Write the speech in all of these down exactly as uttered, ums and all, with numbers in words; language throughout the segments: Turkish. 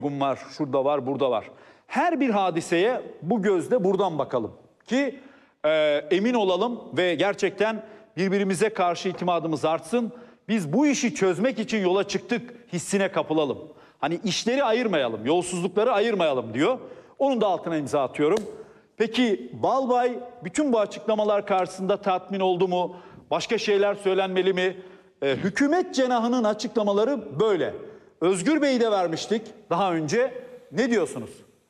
var, şurada var, burada var. Her bir hadiseye bu gözle buradan bakalım ki e, emin olalım ve gerçekten birbirimize karşı itimadımız artsın. Biz bu işi çözmek için yola çıktık hissine kapılalım. Hani işleri ayırmayalım, yolsuzlukları ayırmayalım diyor. Onun da altına imza atıyorum. Peki Balbay bütün bu açıklamalar karşısında tatmin oldu mu? Başka şeyler söylenmeli mi? E, hükümet cenahının açıklamaları böyle. Özgür Bey'i de vermiştik daha önce. Ne diyorsunuz?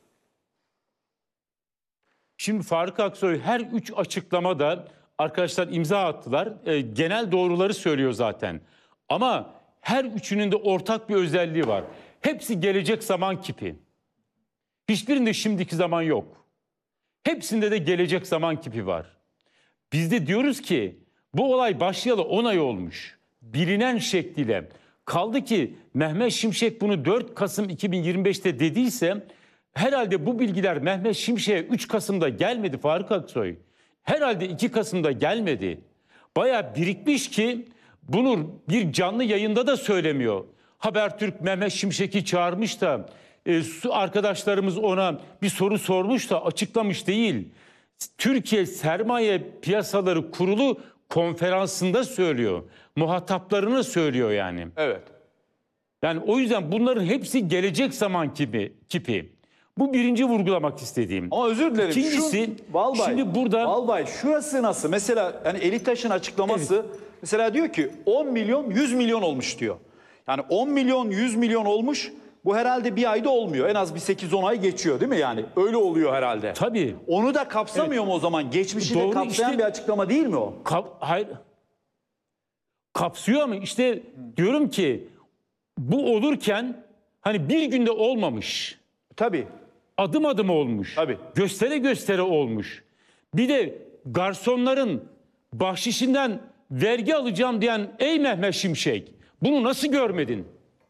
Şimdi Faruk Aksoy her üç açıklamada arkadaşlar imza attılar. E, genel doğruları söylüyor zaten. Ama her üçünün de ortak bir özelliği var. Hepsi gelecek zaman kipi. Hiçbirinde şimdiki zaman yok. Hepsinde de gelecek zaman kipi var. Biz de diyoruz ki bu olay başlayalı on ay olmuş. Bilinen şekliyle. Kaldı ki Mehmet Şimşek bunu dört Kasım iki bin yirmi beş'te dediyse herhalde bu bilgiler Mehmet Şimşek'e üç Kasım'da gelmedi Faruk Aksoy. Herhalde iki Kasım'da gelmedi. Bayağı birikmiş ki bunu bir canlı yayında da söylemiyor. Habertürk Mehmet Şimşek'i çağırmış da e, arkadaşlarımız ona bir soru sormuş da açıklamış değil. Türkiye Sermaye Piyasaları Kurulu konferansında söylüyor. Muhataplarına söylüyor yani. Evet. Yani o yüzden bunların hepsi gelecek zaman kipi. kipi. Bu birinci vurgulamak istediğim. Ama özür dilerim. İkincisi, Şu, Balbay, şimdi burada... Balbay şurası nasıl? Mesela yani Elitaş'ın açıklaması evet. Mesela diyor ki on milyon yüz milyon olmuş diyor. Yani on milyon yüz milyon olmuş. Bu herhalde bir ayda olmuyor. En az bir sekiz on ay geçiyor değil mi yani? Öyle oluyor herhalde. Tabii. Onu da kapsamıyor evet. mu o zaman? Geçmişi de kapsayan işte, bir açıklama değil mi o? Kap, hayır. Kapsıyor ama işte hmm. diyorum ki bu olurken hani bir günde olmamış. Tabii. Adım adım olmuş. Tabii. Göstere göstere olmuş. Bir de garsonların bahşişinden vergi alacağım diyen ey Mehmet Şimşek bunu nasıl görmedin?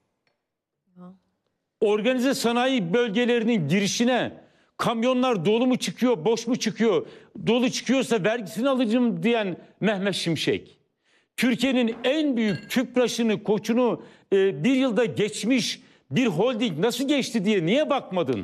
Organize sanayi bölgelerinin girişine kamyonlar dolu mu çıkıyor, boş mu çıkıyor? Dolu çıkıyorsa vergisini alacağım diyen Mehmet Şimşek. Türkiye'nin en büyük tüpraşını, koçunu e, bir yılda geçmiş bir holding nasıl geçti diye niye bakmadın?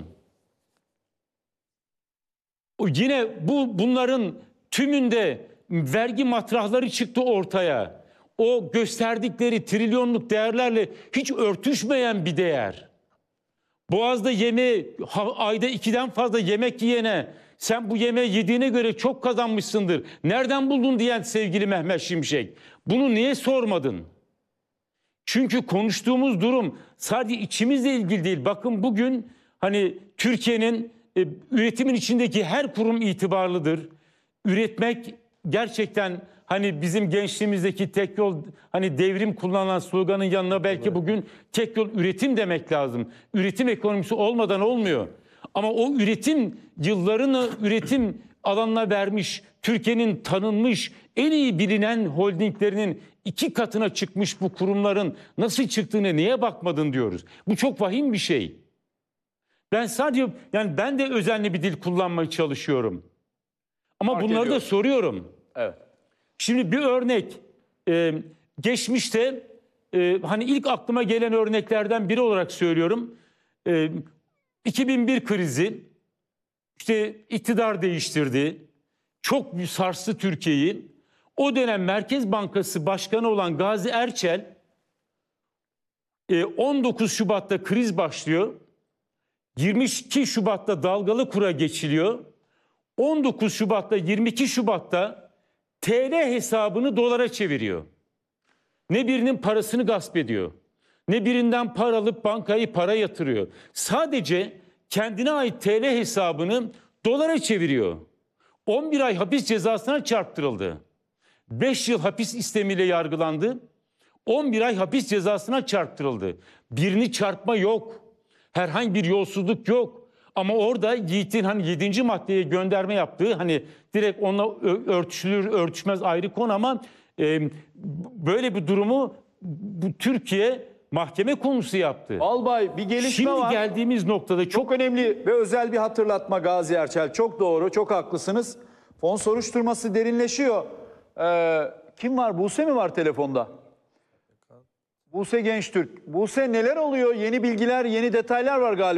O yine bu bunların tümünde vergi matrahları çıktı ortaya. O gösterdikleri trilyonluk değerlerle hiç örtüşmeyen bir değer. Boğaz'da yemeği ayda ikiden fazla yemek yiyene sen bu yemeği yediğine göre çok kazanmışsındır. Nereden buldun diyen sevgili Mehmet Şimşek. Bunu niye sormadın? Çünkü konuştuğumuz durum sadece içimizle ilgili değil. Bakın bugün hani Türkiye'nin e, üretimin içindeki her kurum itibarlıdır. Üretmek gerçekten hani bizim gençliğimizdeki tek yol hani devrim kullanılan sloganın yanına belki bugün tek yol üretim demek lazım. Üretim ekonomisi olmadan olmuyor. Ama o üretim yıllarını üretim alanına vermiş, Türkiye'nin tanınmış, en iyi bilinen holdinglerinin iki katına çıkmış bu kurumların nasıl çıktığına niye bakmadın diyoruz. Bu çok vahim bir şey. Ben sadece yani ben de özenli bir dil kullanmaya çalışıyorum. Ama Fark bunları ediyorum. da soruyorum. Evet. Şimdi bir örnek e, geçmişte e, hani ilk aklıma gelen örneklerden biri olarak söylüyorum. E, iki bin bir krizi işte iktidar değiştirdi. Çok sarstı Türkiye'yi. O dönem Merkez Bankası Başkanı olan Gazi Erçel e, on dokuz Şubat'ta kriz başlıyor. yirmi iki Şubat'ta dalgalı kura geçiliyor. on dokuz Şubat'ta yirmi iki Şubat'ta T L hesabını dolara çeviriyor. Ne birinin parasını gasp ediyor. Ne birinden para alıp bankaya para yatırıyor. Sadece kendine ait T L hesabını dolara çeviriyor. on bir ay hapis cezasına çarptırıldı. beş yıl hapis istemiyle yargılandı. on bir ay hapis cezasına çarptırıldı. Birini çarpma yok. Herhangi bir yolsuzluk yok. Ama orada Yiğit'in hani yedinci maddeye gönderme yaptığı hani direkt onunla örtüşülür örtüşmez ayrı konu ama e, böyle bir durumu bu Türkiye mahkeme konusu yaptı. Albay bir gelişme Şimdi var. Şimdi geldiğimiz noktada çok, çok önemli ve özel bir hatırlatma Gazi Erçel. Çok doğru, çok haklısınız. Fon soruşturması derinleşiyor. Ee, kim var? Buse mi var telefonda? Buse Gençtürk. Buse neler oluyor? Yeni bilgiler, yeni detaylar var galiba.